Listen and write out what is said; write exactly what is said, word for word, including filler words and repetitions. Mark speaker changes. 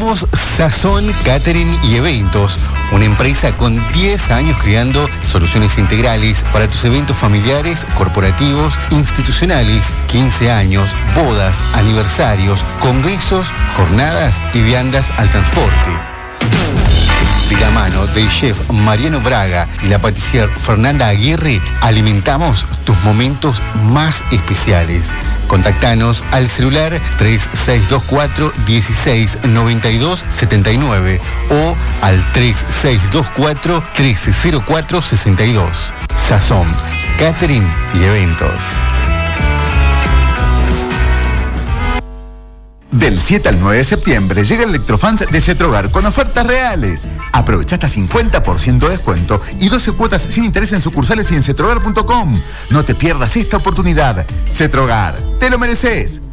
Speaker 1: Somos Sazón Catering y Eventos, una empresa con diez años creando soluciones integrales para tus eventos familiares, corporativos, institucionales, quince años, bodas, aniversarios, congresos, jornadas y viandas al transporte. De la mano del chef Mariano Braga y la patissier Fernanda Aguirre, alimentamos tus momentos más especiales. Contactanos al celular tres seis dos cuatro, dieciséis noventa y dos setenta y nueve o al tres seis dos cuatro, trece cero cuatro sesenta y dos. Sazón, Catering y Eventos.
Speaker 2: Del siete al nueve de septiembre llega el Electrofans de Cetrogar con ofertas reales. Aprovecha hasta cincuenta por ciento de descuento y doce cuotas sin interés en sucursales y en cetrogar punto com. No te pierdas esta oportunidad. Cetrogar, te lo mereces.